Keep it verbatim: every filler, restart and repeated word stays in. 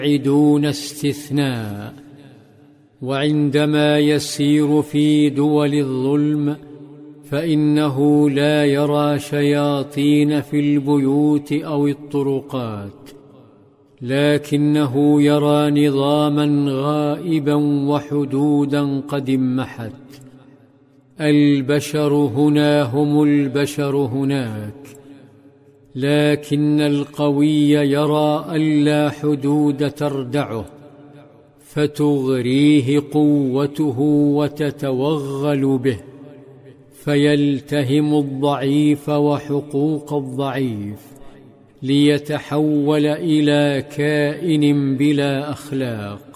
دون استثناء. وعندما يسير في دول الظلم فإنه لا يرى شياطين في البيوت أو الطرقات، لكنه يرى نظاما غائبا وحدودا قد انمحت. البشر هنا هم البشر هناك، لكن القوي يرى ألا حدود تردعه، فتغريه قوته وتتوغل به، فيلتهم الضعيف وحقوق الضعيف ليتحول إلى كائن بلا أخلاق.